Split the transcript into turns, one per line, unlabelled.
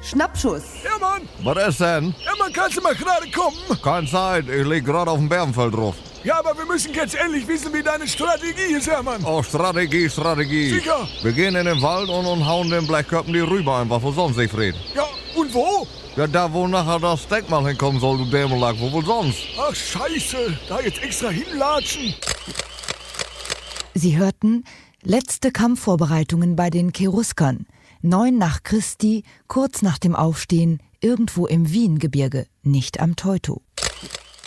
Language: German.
Schnappschuss.
Hermann!
Was ist denn?
Hermann, kannst du mal gerade kommen?
Keine Zeit, ich lieg gerade auf dem Bärenfeld drauf.
Ja, aber wir müssen jetzt endlich wissen, wie deine Strategie ist, Hermann.
Oh, Strategie.
Sicher.
Wir gehen in den Wald und hauen den Blechköppen die Rübe einfach, wo sonst, Siegfried.
Ja, und wo?
Ja, da wo nachher das Denkmal hinkommen soll, du Dämmerlack, wo wohl sonst?
Ach, scheiße. Da jetzt extra hinlatschen.
Sie hörten letzte Kampfvorbereitungen bei den Cheruskern. 9 nach Christi, kurz nach dem Aufstehen, irgendwo im Wiengebirge, nicht am Teutow.